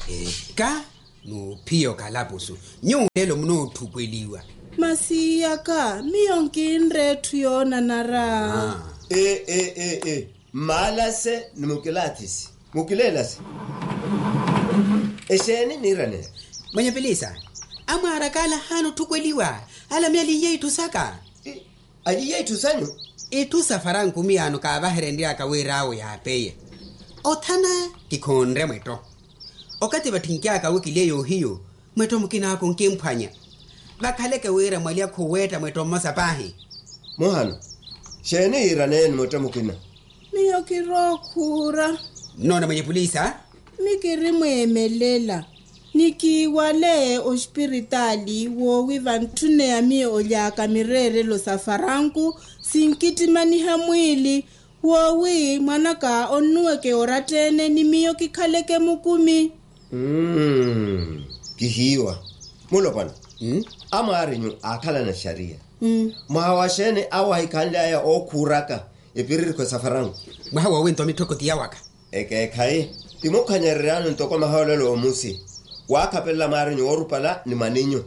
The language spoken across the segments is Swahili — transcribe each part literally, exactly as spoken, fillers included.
Eka no pio kalapusu nyulelo mno thukweliwa masiya ka miyonkinre thuyona nara ah eh eh eh eh malase nimukelatis mukilelas eseni nirane mwenye pelisa amara kala hano thukweliwa ala myali yetu saka ali yetu sanyu itu safaran kumiano ka baherendia ka werawo ya peye othana kikhonre mweto okati bathinkia ka wikileyo hiyo mweto mukina ko nkemphanya bakhaleke wera mwali akhoweta mweto masapahi mohano sheni irane mweto mukina miyokirokhura nona mwenye polisa mikiri mwemelela nikiwale ospiritali wo wivantune ya mi olyaka mirere lo safaranku sinkitimani hamwili wowi mwanaka onuweke oratene ni miyo kikhaleke mukumi mm kihiwa mulo bana hmm? amarinyu akhala na sharia mm. mahawashene awa ikanda ya okuraka epiriri kwa safarangu mwawa wento mitokoti yawaka eke kai timokhanyererano ntoko mahawlelo omusi wakapela marinyu orupala ni maninyo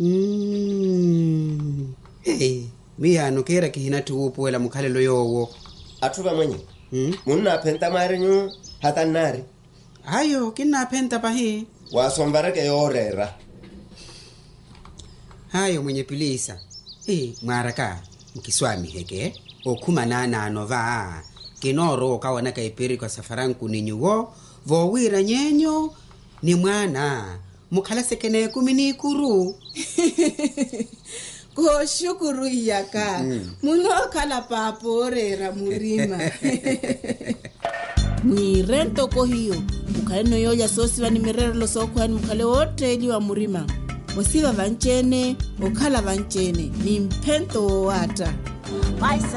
mm hey miyano kera kihina tuupuela mukhalelo yowo athuva mwenye hmm? munna phenta marinyu hatanari hayo kina phenta pahi wasombareke yorera hayo mwenye pilisa eh mwaraka mkiswami heke okhuma nana nova kinoro kawana kaipiri kwa safaranku ninyuwo vowira nyenyo ni mwana mukhala sekene kumini kuru ko shukuru yaka mm. muno kala paporera murima ni rento ko hiyo mukhale no yoya sosi vani mirero lo sokhwani mukhale hoteli wa murima wasiva vanchene okhala vanchene ni mphento wata